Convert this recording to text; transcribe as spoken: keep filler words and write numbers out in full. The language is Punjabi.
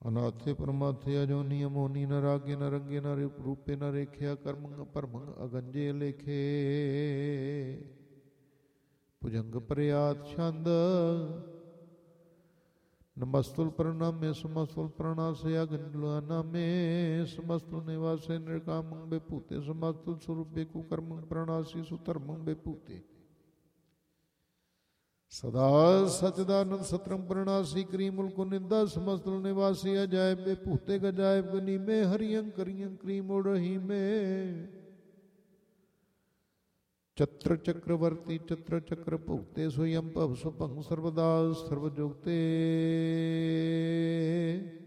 ਅਨਾਥੇ ਪਰਮਾਥੇ ਅਜੋਨੀ ਅਮੋਨੀ ਨ ਰਾਗੇ ਨ ਰੰਗੇ ਨ ਰੂਪੇ ਨ ਰੇਖਿਆ ਕਰਮੰਗ ਪਰਮੰਗ ਅਗੰਜੇ ਲੇਖੇ ਭੁਜੰਗ ਪ੍ਰਿਆਤ ਛੰਦ ਨਮਸਤੁਲ ਪ੍ਰਣਾਮੇ ਸਮਸਤੁਲ ਪ੍ਰਣਾਸਯ ਗੰਡਲਾ ਨਾਮੇ ਸਮਸਤੁਲ ਨਿਵਾਸੇ ਨਿਰਕਾਮੰ ਬੇਭੂਤੇ ਸਮਸਤੁਲ ਸਰੂਪੇ ਕੁਕਰਮੰ ਪ੍ਰਣਾਸੀ ਸੁਧਰਮੰ ਬੇਭੂਤੇ ਸਦਾ ਸਚਦਾਨੰਦ ਸਤਰੰ ਪ੍ਰਣਾਸੀ ਕਰੀ ਮੁਲਕੁ ਨਿੰਦਾ ਸਮਸਤੁਲ ਨਿਵਾਸੀ ਅਜਾਇਬ ਬੇਭੂਤੇ ਗਜਾਇਬ ਗਨੀਮੇ ਹਰੀਅੰ ਕਰੀਅੰ ਕਰੀ ਮੋੜ ਰਹੀਮੇ ਚਤਰ ਚੱਕਰਵਰਤੀ ਚਤਰ ਚੱਕਰ ਭੁਗਤੇ ਸੋਇਮ ਭਵ ਸੁਭੰਗ ਸਰਬਦਾ ਸਰਬ ਜੁਗਤੇ